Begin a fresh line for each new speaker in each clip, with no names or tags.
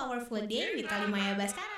Powerful Day with Kalimaya Baskara.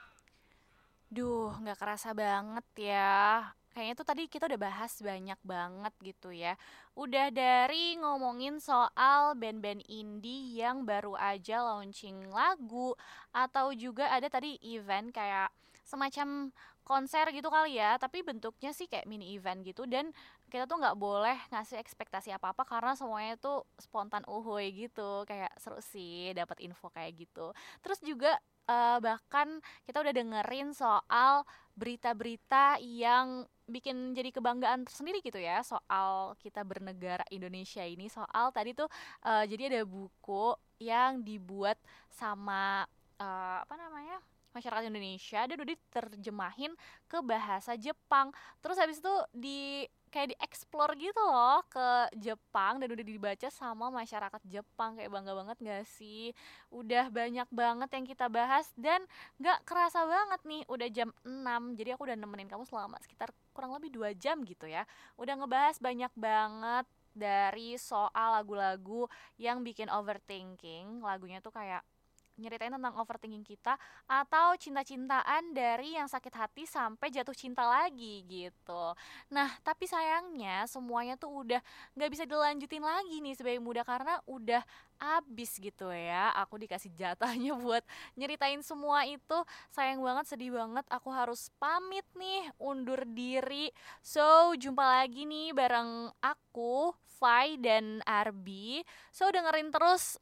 Duh, nggak kerasa banget ya. Kayaknya tuh tadi kita udah bahas banyak banget gitu ya. Udah dari ngomongin soal band-band indie yang baru aja launching lagu, atau juga ada tadi event kayak semacam konser gitu kali ya, tapi bentuknya sih kayak mini event gitu. Dan kita tuh nggak boleh ngasih ekspektasi apa-apa karena semuanya tuh spontan uhuy gitu. Kayak seru sih dapat info kayak gitu. Terus juga bahkan kita udah dengerin soal berita-berita yang bikin jadi kebanggaan tersendiri gitu ya soal kita bernegara Indonesia ini. Soal tadi tuh jadi ada buku yang dibuat sama apa namanya, masyarakat Indonesia, dia udah diterjemahin ke bahasa Jepang. Terus habis itu kayak dieksplor gitu loh ke Jepang dan udah dibaca sama masyarakat Jepang. Kayak bangga banget gak sih? Udah banyak banget yang kita bahas dan gak kerasa banget nih udah jam 6. Jadi aku udah nemenin kamu selama sekitar kurang lebih 2 jam gitu ya. Udah ngebahas banyak banget dari soal lagu-lagu yang bikin overthinking. Lagunya tuh kayak nyeritain tentang overthinking kita atau cinta-cintaan dari yang sakit hati sampai jatuh cinta lagi gitu. Nah, tapi sayangnya semuanya tuh udah nggak bisa dilanjutin lagi nih sebagai muda karena udah abis gitu ya. Aku dikasih jatahnya buat nyeritain semua itu. Sayang banget, sedih banget. Aku harus pamit nih, undur diri. So, jumpa lagi nih bareng aku, Fai dan Arbi. So, dengerin terus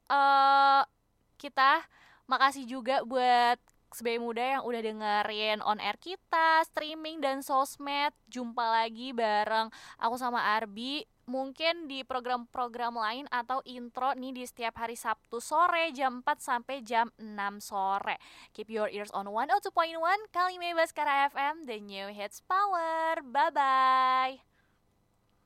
kita. Makasih juga buat sebagai muda yang udah dengerin on air kita, streaming dan sosmed. Jumpa lagi bareng aku sama Arbi. Mungkin di program-program lain atau intro nih di setiap hari Sabtu sore jam 4 sampai jam 6 sore. Keep your ears on 102.1 Kalimay Baskara FM, the new hits power. Bye-bye.